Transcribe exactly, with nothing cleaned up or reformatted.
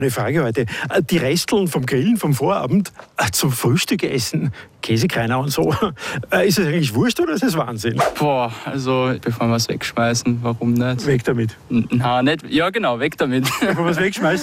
Eine Frage heute. Die Resteln vom Grillen vom Vorabend zum Frühstück essen, Käsekreiner und so, ist es eigentlich wurscht oder ist es Wahnsinn? Boah, also bevor wir es wegschmeißen, warum nicht? Weg damit. Na, nicht. Ja, genau, weg damit. Bevor wir es wegschmeißen.